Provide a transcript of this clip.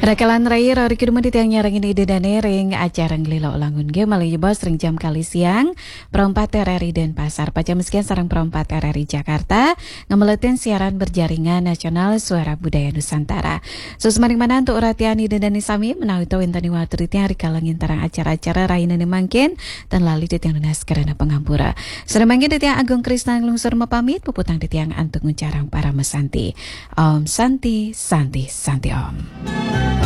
Rakalan raya rari kiduma di tiang nyarang ini ide dan ring acara ngelila ulangun ge malih bos ring jam kali siang perempat RRI dan pasar pajam meskian sarang perempat RRI Jakarta ngemeletin siaran berjaringan nasional suara budaya Nusantara. Susmaning mana untuk uratian ide dan sami menawi tau intani waturi tiang hari kalangin tarang acara-acara raina ni mangkin dan lali di tiang nunas karena pengampura. Sudah mangkin di tiang Agung Krisna ngelungsur mapamit puputang di tiang antuk nguncarang para mesanti. Om Santi Santi Santi Om.